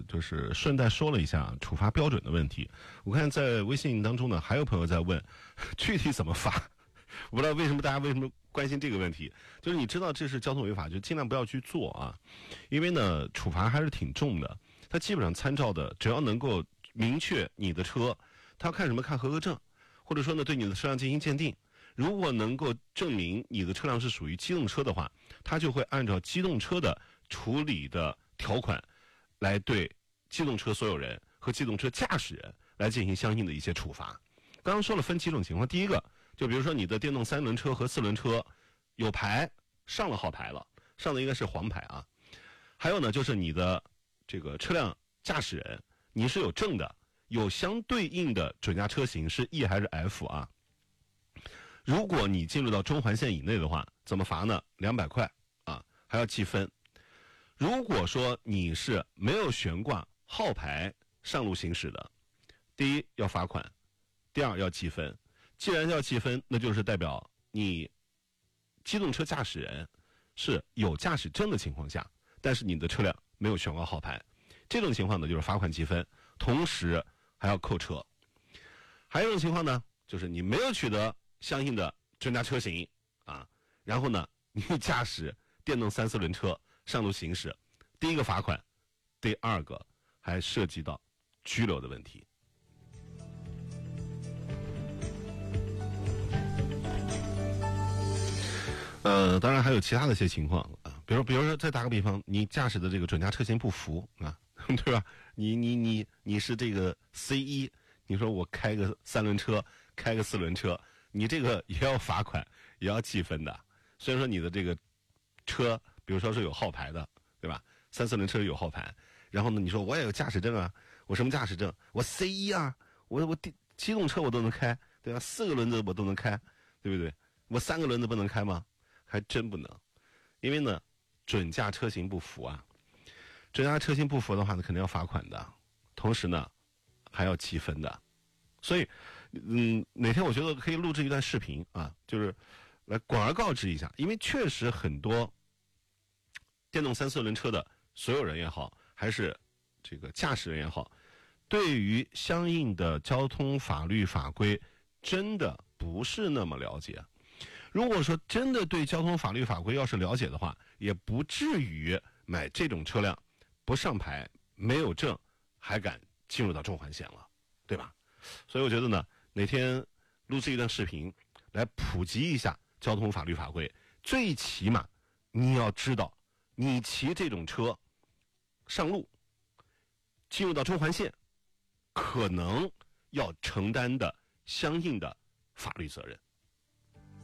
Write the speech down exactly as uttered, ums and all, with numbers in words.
就是顺带说了一下处罚标准的问题。我看在微信当中呢，还有朋友在问，具体怎么罚？我不知道为什么大家为什么关心这个问题。就是你知道这是交通违法，就尽量不要去做啊，因为呢处罚还是挺重的。它基本上参照的，只要能够明确你的车，他要看什么？看合格证，或者说呢对你的车辆进行鉴定。如果能够证明你的车辆是属于机动车的话，他就会按照机动车的处理的条款来对机动车所有人和机动车驾驶人来进行相应的一些处罚。刚刚说了分几种情况，第一个就比如说你的电动三轮车和四轮车有牌，上了号牌了，上的应该是黄牌啊。还有呢就是你的这个车辆驾驶人你是有证的，有相对应的准驾车型是 E 还是 F 啊。如果你进入到中环线以内的话，怎么罚呢？两百块啊，还要记分。如果说你是没有悬挂号牌上路行驶的，第一要罚款，第二要记分。既然要记分，那就是代表你机动车驾驶人是有驾驶证的情况下，但是你的车辆没有悬挂号牌，这种情况呢就是罚款记分，同时还要扣车。还有一种情况呢，就是你没有取得相应的准驾车型啊，然后呢你驾驶电动三四轮车上路行驶，第一个罚款，第二个还涉及到拘留的问题。呃，当然还有其他的一些情况啊，比如比如说再打个比方，你驾驶的这个准驾车型不符啊，对吧？你你你你是这个 C 一，你说我开个三轮车，开个四轮车，你这个也要罚款，也要记分的。虽然说你的这个车，比如说是有号牌的，对吧？三四轮车有号牌，然后呢，你说我也有驾驶证啊，我什么驾驶证？我 C 一啊，我我机动车我都能开，对吧？四个轮子我都能开，对不对？我三个轮子不能开吗？还真不能，因为呢，准驾车型不符啊。准驾车型不符的话呢，肯定要罚款的，同时呢，还要记分的。所以，嗯，哪天我觉得可以录制一段视频啊，就是来广而告之一下，因为确实很多电动三四轮车的所有人也好，还是这个驾驶人也好，对于相应的交通法律法规真的不是那么了解。如果说真的对交通法律法规要是了解的话，也不至于买这种车辆不上牌没有证还敢进入到中环线了，对吧？所以我觉得呢，哪天录制一段视频来普及一下交通法律法规，最起码你要知道你骑这种车上路进入到中环线可能要承担的相应的法律责任。